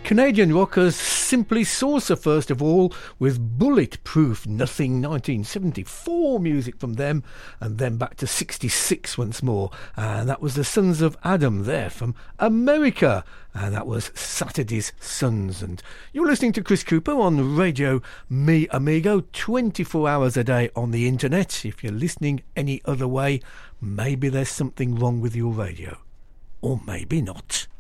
Canadian rockers Simply Saucer first of all, with Bulletproof Nothing, 1974 music from them, and then back to 66 once more, and that was the Sons of Adam there from America, and that was Saturday's Sons. And you're listening to Chris Cooper on Radio Me Amigo, 24 hours a day on the internet. If you're listening any other way, maybe there's something wrong with your radio, or maybe not.